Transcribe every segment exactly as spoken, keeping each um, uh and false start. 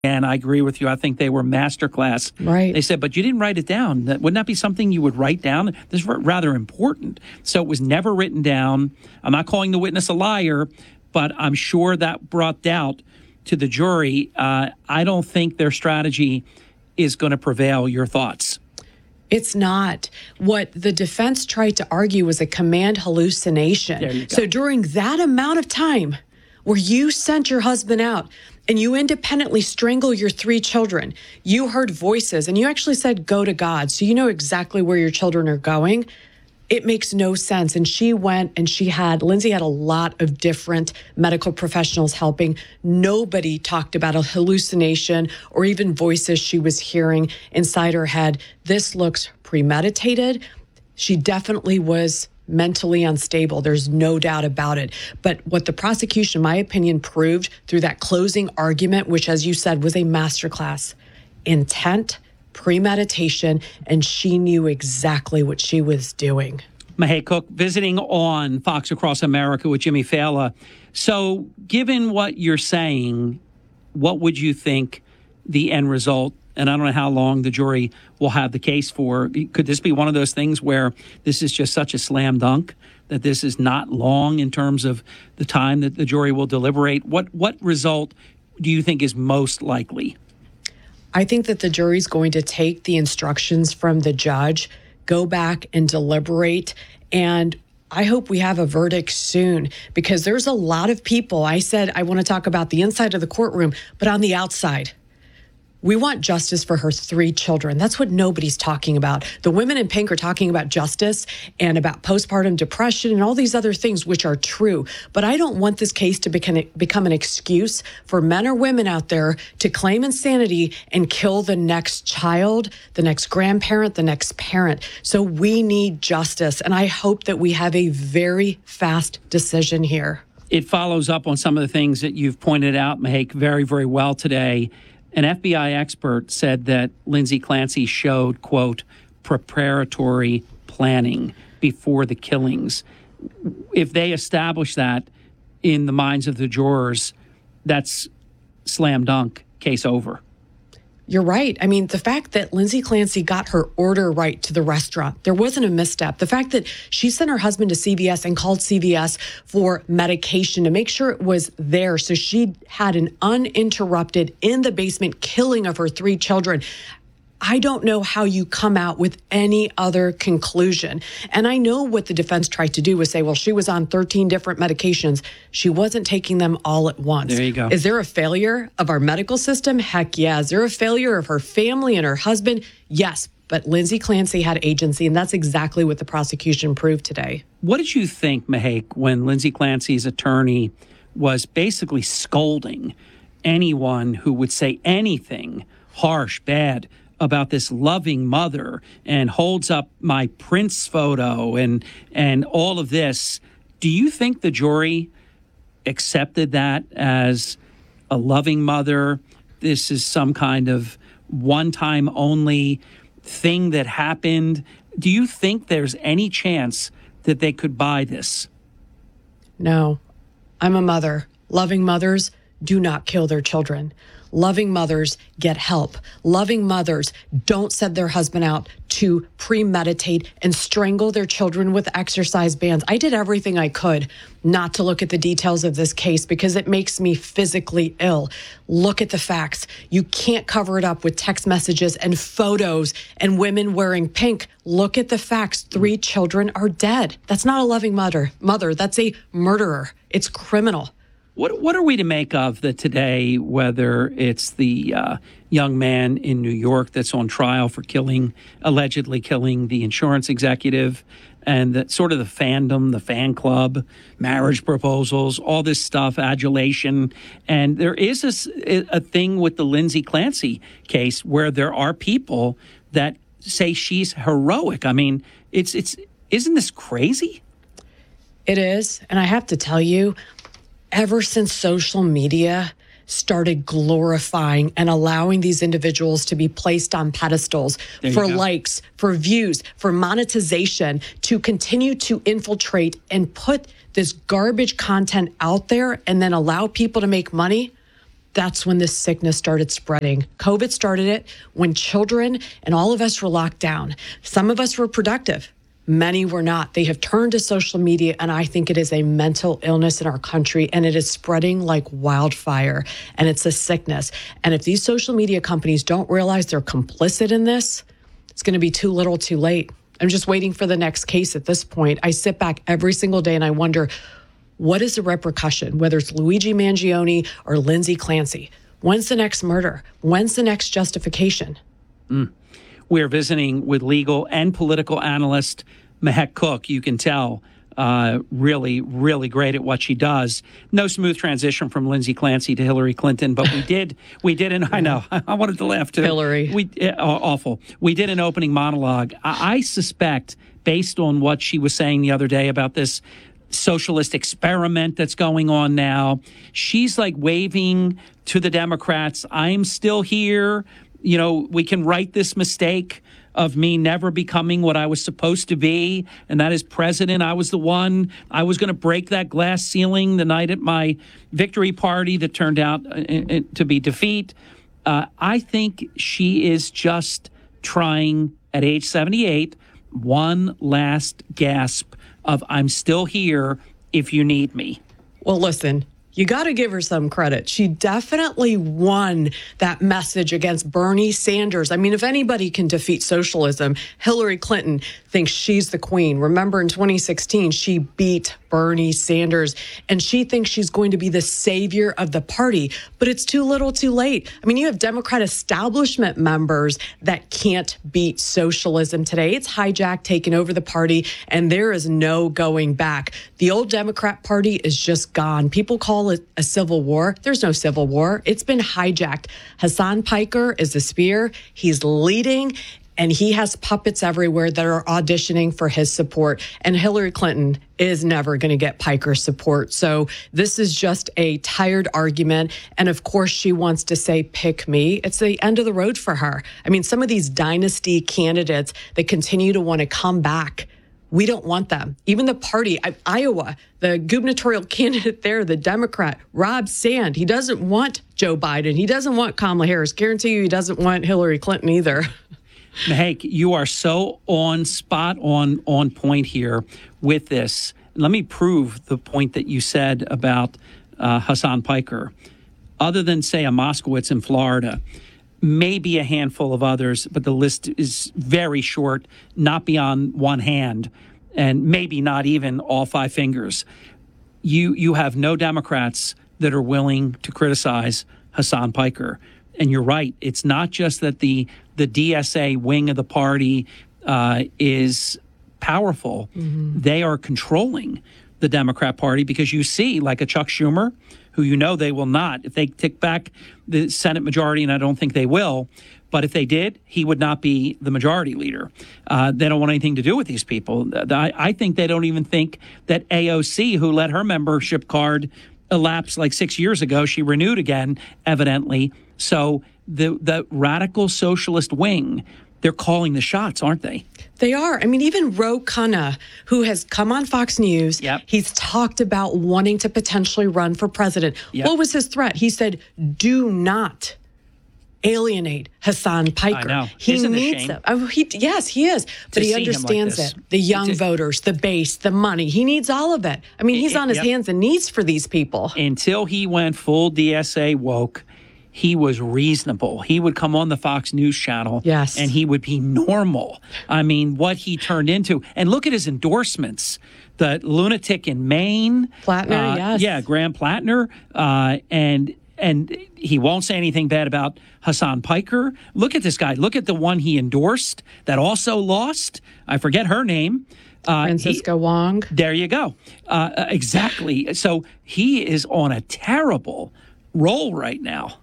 And I agree with you. I think they were masterclass. Right. They said, but you didn't write it down. That wouldn't that be something you would write down? This is rather important. So it was never written down. I'm not calling the witness a liar, but I'm sure that brought doubt to the jury. Uh, I don't think their strategy is going to prevail. Your thoughts? It's not. What the defense tried to argue was a command hallucination. So during that amount of time where you sent your husband out and you independently strangle your three children, you heard voices and you actually said, go to God. So you know exactly where your children are going. It makes no sense. And she went and she had, Lindsay had a lot of different medical professionals helping. Nobody talked about a hallucination or even voices she was hearing inside her head. This looks premeditated. She definitely was mentally unstable. There's no doubt about it. But what the prosecution, in my opinion, proved through that closing argument, which, as you said, was a masterclass, intent, premeditation, and she knew exactly what she was doing. Mahé Cook visiting on Fox Across America with Jimmy Failla. So given what you're saying, what would you think the end result, and I don't know how long the jury will have the case for, could this be one of those things where this is just such a slam dunk that this is not long in terms of the time that the jury will deliberate? What what result do you think is most likely? I think that the jury's going to take the instructions from the judge, go back and deliberate, and I hope we have a verdict soon because there's a lot of people. I said I want to talk about the inside of the courtroom, but on the outside, we want justice for her three children. That's what nobody's talking about. The women in pink are talking about justice and about postpartum depression and all these other things, which are true. But I don't want this case to become, become an excuse for men or women out there to claim insanity and kill the next child, the next grandparent, the next parent. So we need justice. And I hope that we have a very fast decision here. It follows up on some of the things that you've pointed out, Mahé, very, very well today. An F B I expert said that Lindsay Clancy showed, quote, preparatory planning before the killings. If they establish that in the minds of the jurors, that's slam dunk, case over. You're right. I mean, the fact that Lindsay Clancy got her order right to the restaurant, there wasn't a misstep. The fact that she sent her husband to C V S and called C V S for medication to make sure it was there. So she had an uninterrupted in the basement killing of her three children. I don't know how you come out with any other conclusion. And I know what the defense tried to do was say, well, she was on thirteen different medications. She wasn't taking them all at once. There you go. Is there a failure of our medical system? Heck yeah. Is there a failure of her family and her husband? Yes. But Lindsay Clancy had agency, and that's exactly what the prosecution proved today. What did you think, Mahé, when Lindsay Clancy's attorney was basically scolding anyone who would say anything harsh, bad, about this loving mother and holds up my Prince photo and and all of this? Do you think the jury accepted that as a loving mother? This is some kind of one-time only thing that happened. Do you think there's any chance that they could buy this? No. I'm a mother. Loving mothers do not kill their children. Loving mothers get help. Loving mothers don't send their husband out to premeditate and strangle their children with exercise bands. I did everything I could not to look at the details of this case because it makes me physically ill. Look at the facts. You can't cover it up with text messages and photos and women wearing pink. Look at the facts. Three children are dead. That's not a loving mother. Mother, that's a murderer. It's criminal. What what are we to make of the today, whether it's the uh, young man in New York that's on trial for killing, allegedly killing the insurance executive, and that sort of the fandom, the fan club, marriage proposals, all this stuff, adulation. And there is a, a thing with the Lindsay Clancy case where there are people that say she's heroic. I mean, it's it's isn't this crazy? It is. And I have to tell you, ever since social media started glorifying and allowing these individuals to be placed on pedestals for likes, for views, for monetization, to continue to infiltrate and put this garbage content out there and then allow people to make money, that's when this sickness started spreading. COVID started it when children and all of us were locked down. Some of us were productive. Many were not. They have turned to social media, and I think it is a mental illness in our country, and it is spreading like wildfire, and it's a sickness. And if these social media companies don't realize they're complicit in this, it's going to be too little too late. I'm just waiting for the next case at this point. I sit back every single day and I wonder, what is the repercussion, whether it's Luigi Mangione or Lindsay Clancy? When's the next murder? When's the next justification? Mm. We're visiting with legal and political analyst Mehek Cook. You can tell, uh, really, really great at what she does. No smooth transition from Lindsay Clancy to Hillary Clinton, but we did, we did, and I know, I wanted to laugh too. Hillary. We, uh, awful. We did an opening monologue. I, I suspect, based on what she was saying the other day about this socialist experiment that's going on now, she's like waving to the Democrats, I'm still here. You know, we can right this mistake of me never becoming what I was supposed to be, and that is president. I was the one. I was going to break that glass ceiling the night at my victory party that turned out uh, to be defeat. Uh, I think she is just trying, at age seventy-eight, one last gasp of I'm still here if you need me. Well, listen. You got to give her some credit. She definitely won that message against Bernie Sanders. I mean, if anybody can defeat socialism, Hillary Clinton thinks she's the queen. Remember, in twenty sixteen, she beat Bernie Sanders, and she thinks she's going to be the savior of the party. But it's too little too late. I mean, you have Democrat establishment members that can't beat socialism today. It's hijacked, taken over the party, and there is no going back. The old Democrat Party is just gone. People call it a civil war. There's no civil war. It's been hijacked. Hasan Piker is the spear. He's leading, and he has puppets everywhere that are auditioning for his support. And Hillary Clinton is never going to get Piker's support. So this is just a tired argument. And of course, she wants to say, pick me. It's the end of the road for her. I mean, some of these dynasty candidates that continue to want to come back, we don't want them. Even the party, I, Iowa, the gubernatorial candidate there, the Democrat, Rob Sand, he doesn't want Joe Biden. He doesn't want Kamala Harris. Guarantee you he doesn't want Hillary Clinton either. Mehek, you are so on spot, on on point here with this. Let me prove the point that you said about uh, Hasan Piker. Other than, say, a Moskowitz in Florida, maybe a handful of others, but the list is very short, not beyond one hand, and maybe not even all five fingers. You you have no Democrats that are willing to criticize Hasan Piker. And you're right. It's not just that the the D S A wing of the party uh, is powerful. Mm-hmm. They are controlling the Democrat Party, because you see, like a Chuck Schumer, who you know they will not. If they take back the Senate majority, and I don't think they will, but if they did, he would not be the majority leader. Uh, they don't want anything to do with these people. I, I think they don't even think that A O C, who let her membership card elapse like six years ago, she renewed again, evidently. So the the radical socialist wing, they're calling the shots, aren't they? They are. I mean, even Ro Khanna, who has come on Fox News, yep. he's talked about wanting to potentially run for president. Yep. What was his threat? He said, do not alienate Hasan Piker. I know. He Isn't needs them. Oh, he, yes, he is. But he understands like it. The young to, voters, the base, the money. He needs all of it. I mean, he's it, on his yep. hands and knees for these people. Until he went full D S A woke, he was reasonable. He would come on the Fox News channel, yes. and he would be normal. I mean, what he turned into. And look at his endorsements. The lunatic in Maine. Plattner, uh, yes. Yeah, Graham Plattner. Uh, and and he won't say anything bad about Hasan Piker. Look at this guy. Look at the one he endorsed that also lost. I forget her name. Uh, Francisco he, Wong. There you go. Uh, exactly. So he is on a terrible roll right now.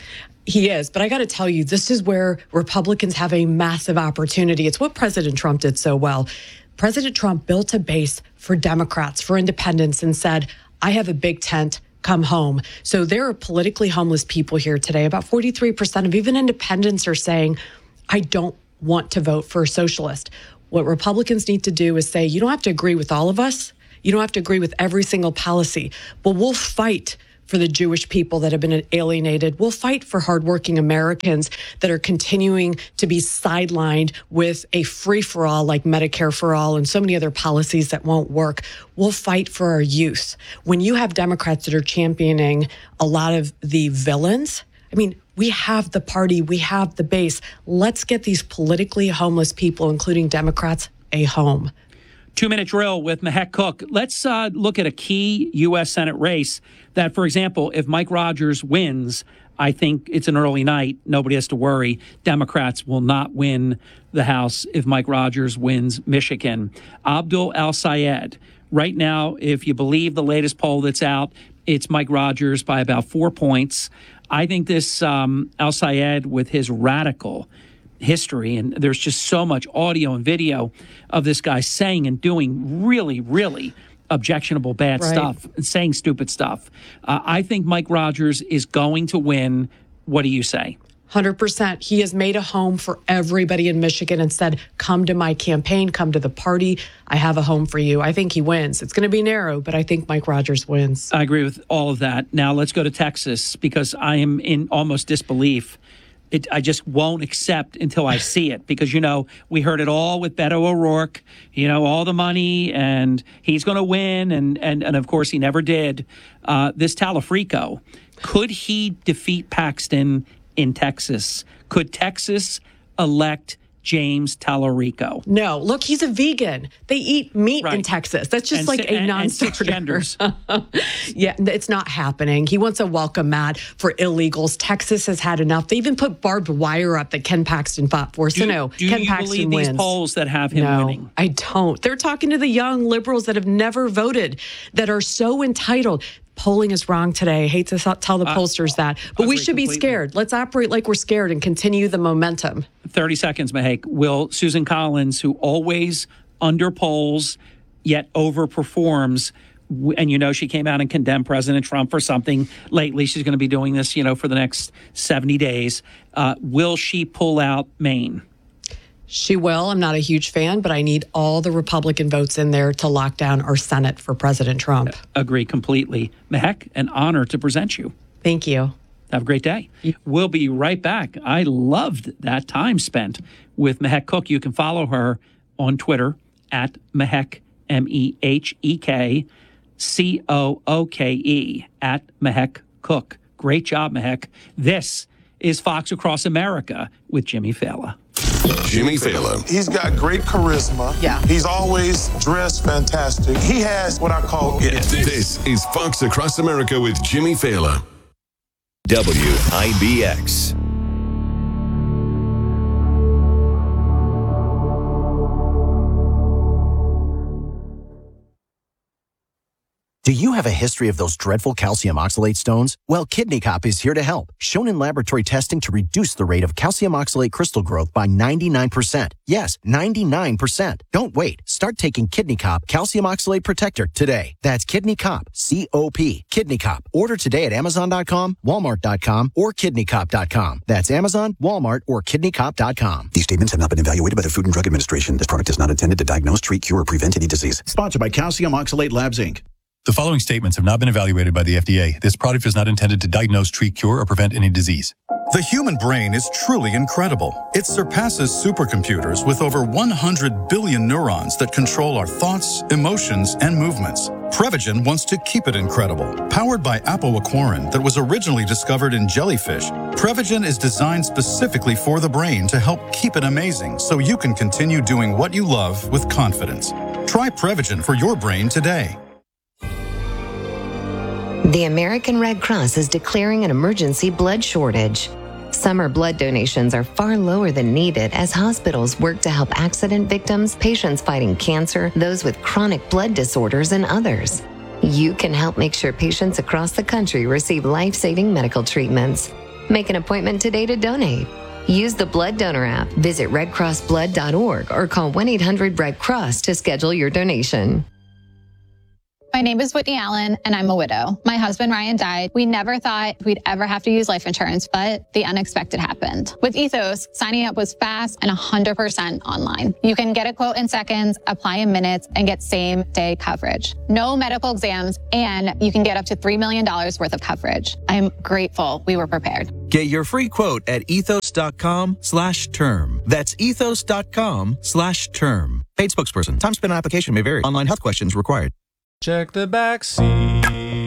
He is, but I got to tell you, this is where Republicans have a massive opportunity. It's what President Trump did so well. President Trump built a base for Democrats, for independents, and said, I have a big tent, come home. So there are politically homeless people here today. About forty-three percent of even independents are saying, I don't want to vote for a socialist. What Republicans need to do is say, you don't have to agree with all of us. You don't have to agree with every single policy, but we'll fight for the Jewish people that have been alienated. We'll fight for hardworking Americans that are continuing to be sidelined with a free-for-all like Medicare for All and so many other policies that won't work. We'll fight for our youth. When you have Democrats that are championing a lot of the villains, I mean, we have the party, we have the base. Let's get these politically homeless people, including Democrats, a home. Two-minute drill with Mehek Cook. Let's uh, look at a key U S Senate race that, for example, if Mike Rogers wins, I think it's an early night. Nobody has to worry. Democrats will not win the House if Mike Rogers wins Michigan. Abdul El-Sayed. Right now, if you believe the latest poll that's out, it's Mike Rogers by about four points. I think this um, El-Sayed, with his radical history, and there's just so much audio and video of this guy saying and doing really, really objectionable, bad right. stuff, and saying stupid stuff. Uh, I think Mike Rogers is going to win. What do you say? one hundred percent. He has made a home for everybody in Michigan and said, come to my campaign, come to the party. I have a home for you. I think he wins. It's going to be narrow, but I think Mike Rogers wins. I agree with all of that. Now let's go to Texas, because I am in almost disbelief. It, I just won't accept until I see it, because, you know, we heard it all with Beto O'Rourke, you know, all the money, and he's going to win. And, and, and of course, he never did. Uh, this Talafrico, could he defeat Paxton in Texas? Could Texas elect James Talarico? No. Look, he's a vegan. They eat meat right. in Texas. That's just and like si- a non-starter. Yeah, it's not happening. He wants a welcome mat for illegals. Texas has had enough. They even put barbed wire up that Ken Paxton fought for. So do, no, do Ken you Paxton believe wins. These polls that have him no, winning? I don't. They're talking to the young liberals that have never voted, that are so entitled. Polling is wrong today. I hate to tell the pollsters uh, that, but we should completely. be scared. Let's operate like we're scared and continue the momentum. thirty seconds, Mehek. Will Susan Collins, who always underpolls yet overperforms, and you know she came out and condemned President Trump for something lately. She's going to be doing this, you know, for the next seventy days. Uh, will she pull out Maine? She will. I'm not a huge fan, but I need all the Republican votes in there to lock down our Senate for President Trump. Agree completely. Mehek, an honor to present you. Thank you. Have a great day. We'll be right back. I loved that time spent with Mehek Cook. You can follow her on Twitter at Mehek, M E H E K C O O K E, at Mehek Cook. Great job, Mehek. This is Fox Across America with Jimmy Fallon. Jimmy Fallon. He's got great charisma. Yeah. He's always dressed fantastic. He has what I call it. This is Fox Across America with Jimmy Fallon. W I B X. Do you have a history of those dreadful calcium oxalate stones? Well, Kidney Cop is here to help. Shown in laboratory testing to reduce the rate of calcium oxalate crystal growth by ninety-nine percent. Yes, ninety-nine percent. Don't wait. Start taking Kidney Cop Calcium Oxalate Protector today. That's Kidney Cop, C O P. Kidney Cop. Order today at Amazon dot com, Walmart dot com, or Kidney Cop dot com. That's Amazon, Walmart, or Kidney Cop dot com. These statements have not been evaluated by the Food and Drug Administration. This product is not intended to diagnose, treat, cure, or prevent any disease. Sponsored by Calcium Oxalate Labs, Incorporated. The following statements have not been evaluated by the F D A. This product is not intended to diagnose, treat, cure, or prevent any disease. The human brain is truly incredible. It surpasses supercomputers with over one hundred billion neurons that control our thoughts, emotions, and movements. Prevagen wants to keep it incredible. Powered by apoaquarin that was originally discovered in jellyfish, Prevagen is designed specifically for the brain to help keep it amazing so you can continue doing what you love with confidence. Try Prevagen for your brain today. The American Red Cross is declaring an emergency blood shortage. Summer blood donations are far lower than needed as hospitals work to help accident victims, patients fighting cancer, those with chronic blood disorders, and others. You can help make sure patients across the country receive life-saving medical treatments. Make an appointment today to donate. Use the Blood Donor app, visit red cross blood dot org, or call one eight hundred red cross to schedule your donation. My name is Whitney Allen, and I'm a widow. My husband, Ryan, died. We never thought we'd ever have to use life insurance, but the unexpected happened. With Ethos, signing up was fast and one hundred percent online. You can get a quote in seconds, apply in minutes, and get same-day coverage. No medical exams, and you can get up to three million dollars worth of coverage. I'm grateful we were prepared. Get your free quote at ethos.com slash term. That's ethos.com slash term. Paid spokesperson. Time spent on application may vary. Online health questions required. Check the back seat.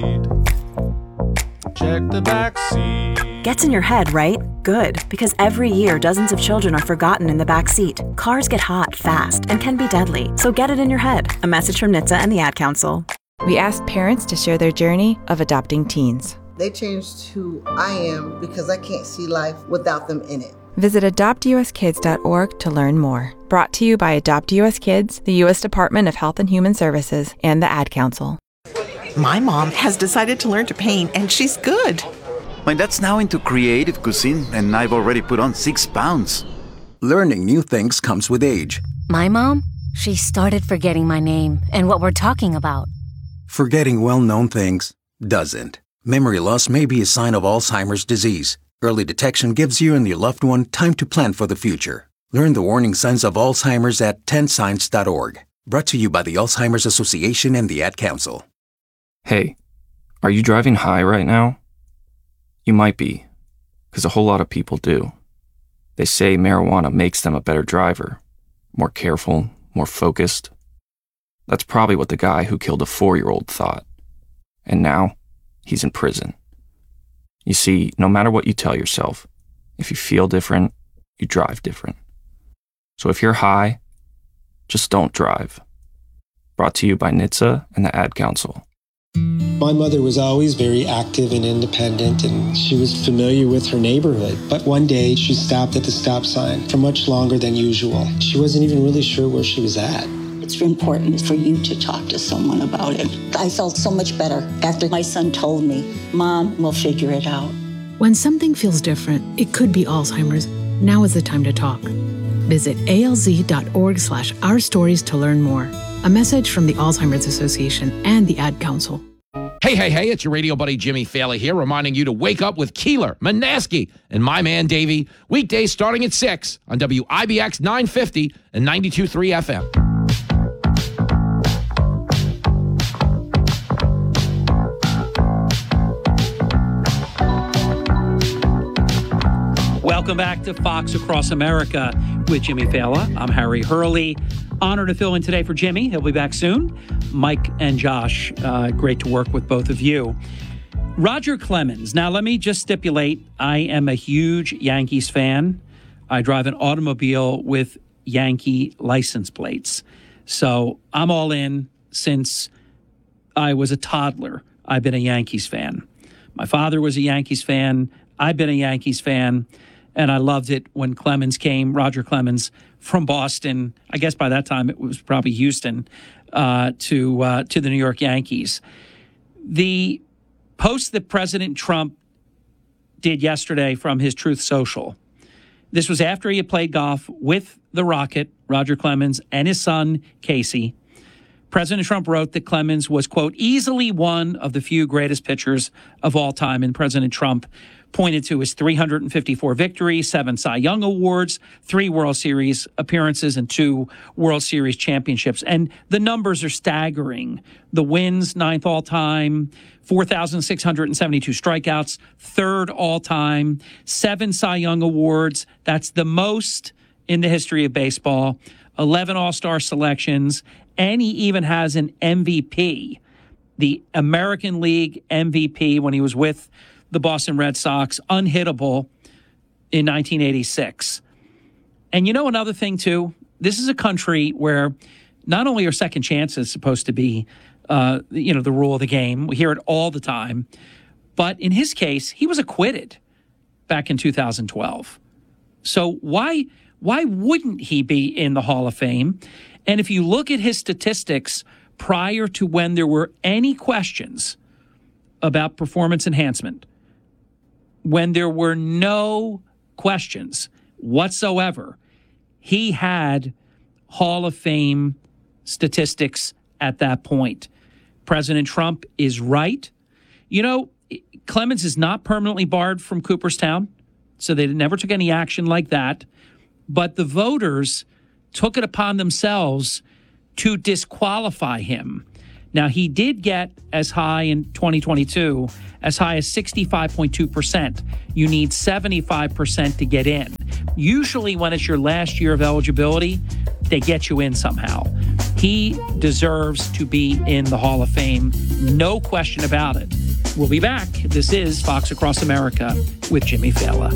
Check the back seat. Gets in your head, right? Good, because every year dozens of children are forgotten in the back seat. Cars get hot fast and can be deadly, so get it in your head. A message from N H T S A and the Ad Council. We asked parents to share their journey of adopting teens. They changed who I am because I can't see life without them in it. Visit adopt u s kids dot org to learn more. Brought to you by Adopt U S Kids, the U S Department of Health and Human Services, and the Ad Council. My mom has decided to learn to paint, and she's good. My dad's now into creative cuisine, and I've already put on six pounds. Learning new things comes with age. My mom, she started forgetting my name and what we're talking about. Forgetting well-known things doesn't. Memory loss may be a sign of Alzheimer's disease. Early detection gives you and your loved one time to plan for the future. Learn the warning signs of Alzheimer's at ten signs dot org. Brought to you by the Alzheimer's Association and the Ad Council. Hey, are you driving high right now? You might be, because a whole lot of people do. They say marijuana makes them a better driver, more careful, more focused. That's probably what the guy who killed a four-year-old thought. And now, he's in prison. You see, no matter what you tell yourself, if you feel different, you drive different. So if you're high, just don't drive. Brought to you by N H T S A and the Ad Council. My mother was always very active and independent, and she was familiar with her neighborhood. But one day, she stopped at the stop sign for much longer than usual. She wasn't even really sure where she was at. It's important for you to talk to someone about it. I felt so much better after my son told me, Mom, we'll figure it out. When something feels different, it could be Alzheimer's. Now is the time to talk. Visit alz.org slash our stories to learn more. A message from the Alzheimer's Association and the Ad Council. Hey, hey, hey, it's your radio buddy Jimmy Fallon here, reminding you to wake up with Keeler, Manaski, and my man Davey, weekdays starting at six on W I B X nine fifty and ninety-two point three F M. Welcome back to Fox Across America with Jimmy Fallon. I'm Harry Hurley. Honored to fill in today for Jimmy. He'll be back soon. Mike and Josh, uh, great to work with both of you. Roger Clemens. Now, let me just stipulate, I am a huge Yankees fan. I drive an automobile with Yankee license plates. So I'm all in since I was a toddler. I've been a Yankees fan. My father was a Yankees fan. I've been a Yankees fan. And I loved it when Clemens came, Roger Clemens, from Boston. I guess by that time it was probably Houston, uh, to uh, to the New York Yankees. The post that President Trump did yesterday from his Truth Social, this was after he had played golf with the Rocket, Roger Clemens, and his son, Casey. President Trump wrote that Clemens was, quote, easily one of the few greatest pitchers of all time. And President Trump pointed to his three hundred fifty-four victories, seven Cy Young Awards, three World Series appearances, and two World Series championships. And the numbers are staggering. The wins, ninth all-time, four thousand six hundred seventy-two strikeouts, third all-time, seven Cy Young Awards. That's the most in the history of baseball, eleven All-Star selections, and he even has an M V P, the American League M V P when he was with the Boston Red Sox, unhittable in nineteen eighty-six. And you know another thing, too? This is a country where not only are second chances supposed to be, uh, you know, the rule of the game. We hear it all the time. But in his case, he was acquitted back in two thousand twelve. So why, why wouldn't he be in the Hall of Fame? And if you look at his statistics prior to when there were any questions about performance enhancement, when there were no questions whatsoever, he had Hall of Fame statistics at that point. President Trump is right. You know, Clemens is not permanently barred from Cooperstown, so they never took any action like that. But the voters took it upon themselves to disqualify him. Now, he did get as high in twenty twenty-two, as high as sixty-five point two percent. You need seventy-five percent to get in. Usually when it's your last year of eligibility, they get you in somehow. He deserves to be in the Hall of Fame. No question about it. We'll be back. This is Fox Across America with Jimmy Fallon.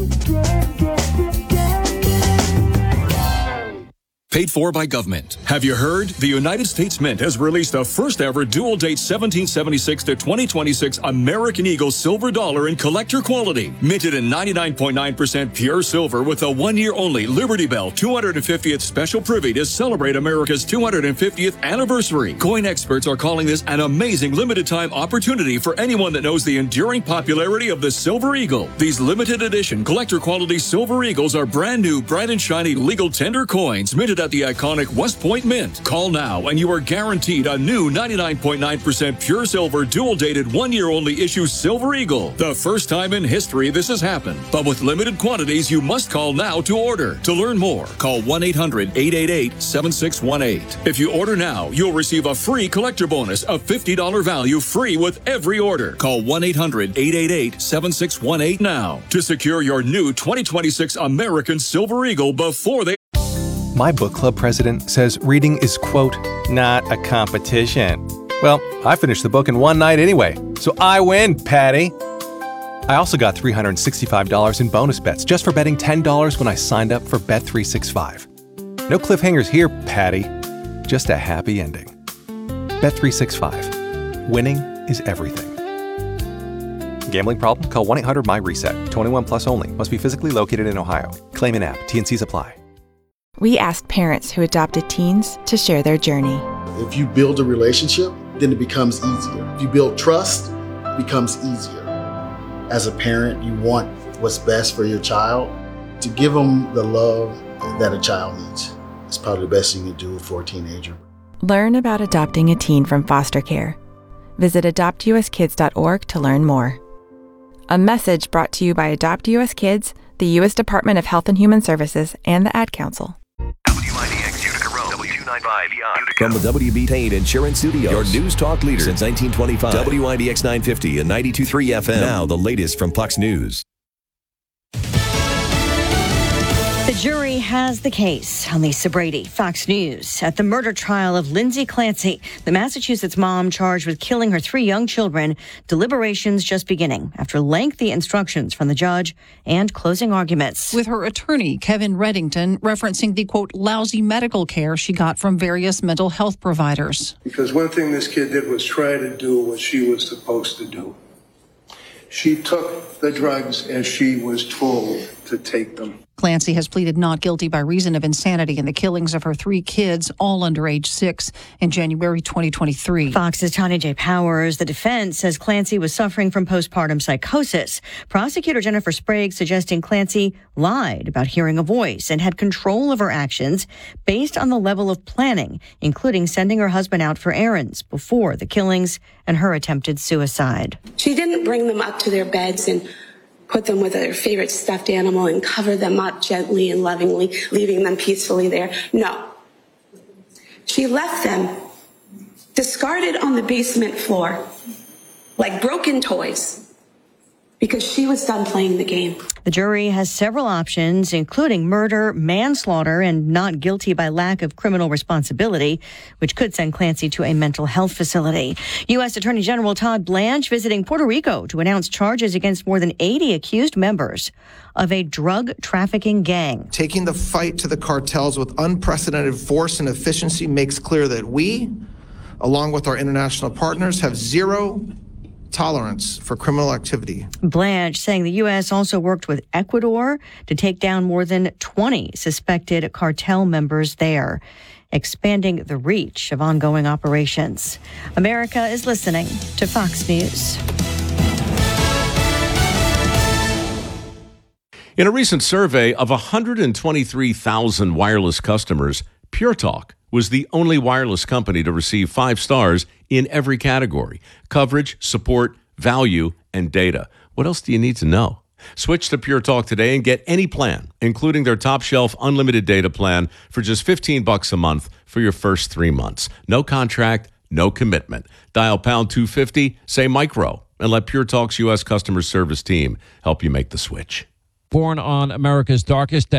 Paid for by government. Have you heard? The United States Mint has released the first ever dual date seventeen seventy-six to twenty twenty-six American Eagle silver dollar in collector quality. Minted in ninety-nine point nine percent pure silver with a one year only Liberty Bell two hundred fiftieth special privy to celebrate America's two hundred fiftieth anniversary. Coin experts are calling this an amazing limited time opportunity for anyone that knows the enduring popularity of the Silver Eagle. These limited edition collector quality Silver Eagles are brand new, bright and shiny legal tender coins minted at the iconic West Point Mint. Call now and you are guaranteed a new ninety-nine point nine percent pure silver dual dated one year only issue Silver Eagle. The first time in history this has happened. But with limited quantities, you must call now to order. To learn more, call one eight hundred eight eight eight seven six one eight. If you order now, you'll receive a free collector bonus of fifty dollars value free with every order. Call one eight hundred eight eight eight seven six one eight now to secure your new twenty twenty-six American Silver Eagle before they... My book club president says reading is, quote, not a competition. Well, I finished the book in one night anyway, so I win, Patty. I also got three hundred sixty-five dollars in bonus bets just for betting ten dollars when I signed up for Bet three sixty-five. No cliffhangers here, Patty. Just a happy ending. Bet three sixty-five. Winning is everything. Gambling problem? Call one eight hundred M Y RESET. twenty-one plus only. Must be physically located in Ohio. Claim in app. T and C's apply. We asked parents who adopted teens to share their journey. If you build a relationship, then it becomes easier. If you build trust, it becomes easier. As a parent, you want what's best for your child. To give them the love that a child needs is probably the best thing you can do for a teenager. Learn about adopting a teen from foster care. Visit adopt u s kids dot org to learn more. A message brought to you by Adopt U S Kids, the U S Department of Health and Human Services, and the Ad Council. From the W B Tain Insurance Studios, your news talk leader since nineteen twenty-five. W I D X nine fifty and ninety-two point three F M. Now the latest from Fox News. The jury has the case. On Lisa Brady, Fox News. At the murder trial of Lindsay Clancy, the Massachusetts mom charged with killing her three young children, deliberations just beginning after lengthy instructions from the judge and closing arguments. With her attorney, Kevin Reddington, referencing the, quote, lousy medical care she got from various mental health providers. Because one thing this kid did was try to do what she was supposed to do. She took the drugs as she was told to take them. Clancy has pleaded not guilty by reason of insanity in the killings of her three kids, all under age six, in January twenty twenty-three. Fox's Tanya J. Powers, the defense, says Clancy was suffering from postpartum psychosis. Prosecutor Jennifer Sprague suggesting Clancy lied about hearing a voice and had control of her actions based on the level of planning, including sending her husband out for errands before the killings and her attempted suicide. She didn't bring them up to their beds and put them with their favorite stuffed animal and cover them up gently and lovingly, leaving them peacefully there. No. She left them discarded on the basement floor like broken toys because she was done playing the game. The jury has several options, including murder, manslaughter, and not guilty by lack of criminal responsibility, which could send Clancy to a mental health facility. U S Attorney General Todd Blanche visiting Puerto Rico to announce charges against more than eighty accused members of a drug trafficking gang. Taking the fight to the cartels with unprecedented force and efficiency makes clear that we, along with our international partners, have zero tolerance for criminal activity. Blanche saying the U S also worked with Ecuador to take down more than twenty suspected cartel members there, expanding the reach of ongoing operations. America is listening to Fox News. In a recent survey of one hundred twenty-three thousand wireless customers, Pure Talk was the only wireless company to receive five stars in every category: coverage, support, value, and data. What else do you need to know? Switch to Pure Talk today and get any plan, including their top shelf unlimited data plan, for just fifteen bucks a month for your first three months. No contract, no commitment. Dial pound two fifty, say micro, and let Pure Talk's U S customer service team help you make the switch. Born on America's darkest day.